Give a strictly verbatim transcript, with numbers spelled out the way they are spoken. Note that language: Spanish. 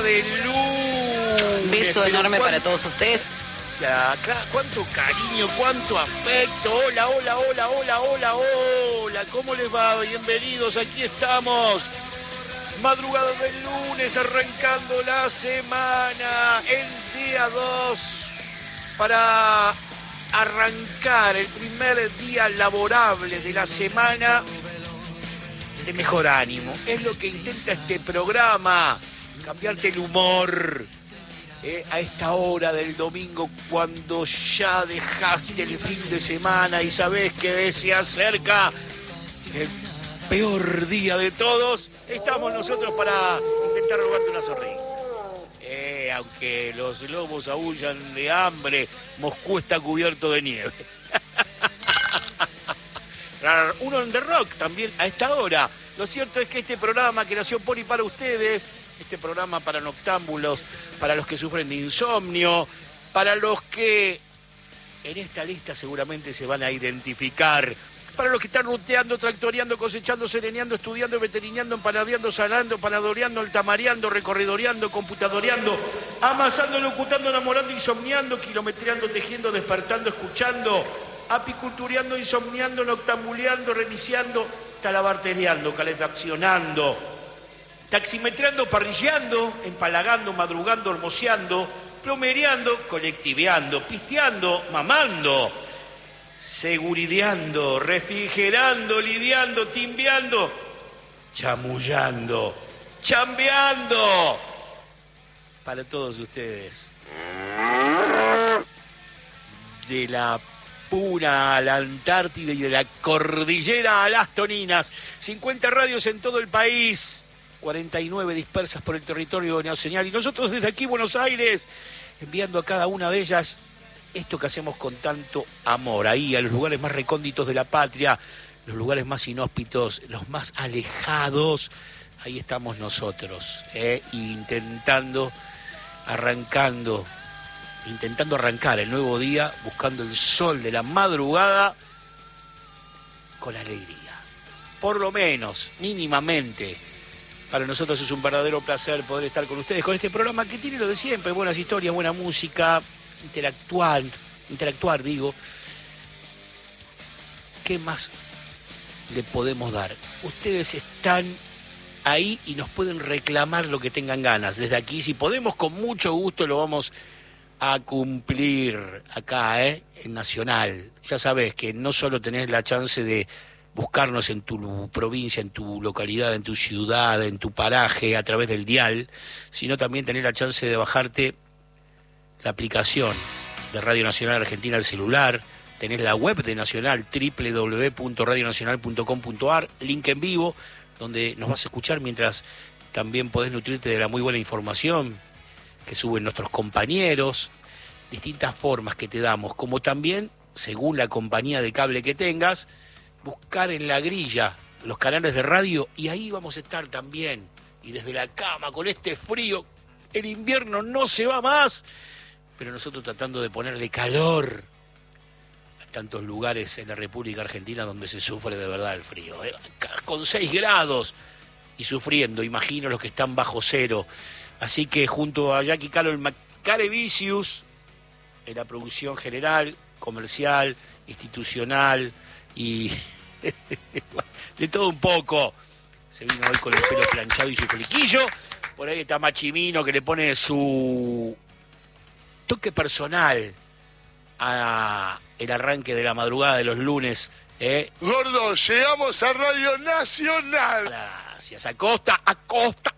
de lunes. Beso Pero enorme cuánto- para todos ustedes. Acá, cuánto cariño, cuánto afecto. Hola, hola, hola, hola, hola, hola. ¿Cómo les va? Bienvenidos, aquí estamos. Madrugada del lunes, arrancando la semana, el día dos, para arrancar el primer día laborable de la semana de mejor ánimo. Es lo que intenta este programa, cambiarte el humor. Eh, a esta hora del domingo, cuando ya dejaste el fin de semana y sabés que se acerca el peor día de todos, estamos nosotros para intentar robarte una sonrisa. Eh, aunque los lobos aúllan de hambre, Moscú está cubierto de nieve. Uno en The Rock también a esta hora. Lo cierto es que este programa que nació por y para ustedes, este programa para noctámbulos, para los que sufren de insomnio, para los que en esta lista seguramente se van a identificar, para los que están ruteando, tractoreando, cosechando, sereneando, estudiando, veterineando, empanadeando, salando, panadoreando, altamareando, recorridoreando, computadoreando, amasando, locutando, enamorando, insomniando, kilometreando, tejiendo, despertando, escuchando, apicultureando, insomniando, noctambuleando, remiciando, talabartereando, calefaccionando, taximetreando, parrilleando, empalagando, madrugando, hermoseando, plomereando, colectiveando, pisteando, mamando, segurideando, refrigerando, lidiando, timbeando, chamullando, chambeando. Para todos ustedes. De la Puna a la Antártida y de la cordillera a las Toninas. cincuenta radios en todo el país. cuarenta y nueve dispersas por el territorio nacional. Y nosotros desde aquí, Buenos Aires, enviando a cada una de ellas esto que hacemos con tanto amor. Ahí, a los lugares más recónditos de la patria, los lugares más inhóspitos, los más alejados. Ahí estamos nosotros, ¿eh? intentando, arrancando, intentando arrancar el nuevo día, buscando el sol de la madrugada con alegría. Por lo menos, mínimamente. Para nosotros es un verdadero placer poder estar con ustedes con este programa que tiene lo de siempre, buenas historias, buena música, interactuar, interactuar digo. ¿Qué más le podemos dar? Ustedes están ahí y nos pueden reclamar lo que tengan ganas. Desde aquí, si podemos, con mucho gusto lo vamos a cumplir acá, ¿eh? En Nacional. Ya sabés que no solo tenés la chance de buscarnos en tu provincia, en tu localidad, en tu ciudad, en tu paraje, a través del dial, sino también tener la chance de bajarte la aplicación de Radio Nacional Argentina al celular, tenés la web de Nacional, doble u doble u doble u punto radio nacional punto com punto a r, link en vivo, donde nos vas a escuchar mientras también podés nutrirte de la muy buena información que suben nuestros compañeros, distintas formas que te damos, como también, según la compañía de cable que tengas, buscar en la grilla los canales de radio y ahí vamos a estar también. Y desde la cama, con este frío, el invierno no se va más, pero nosotros tratando de ponerle calor a tantos lugares en la República Argentina donde se sufre de verdad el frío, ¿eh? Con seis grados y sufriendo, imagino los que están bajo cero. Así que junto a Jackie Calo, Macare Vicius, en la producción general, comercial, institucional y de todo un poco. Se vino hoy con el pelo planchado y su flequillo. Por ahí está Machimino, que le pone su toque personal a el arranque de la madrugada de los lunes, ¿eh? Gordo, llegamos a Radio Nacional. Gracias. Acosta, Acosta,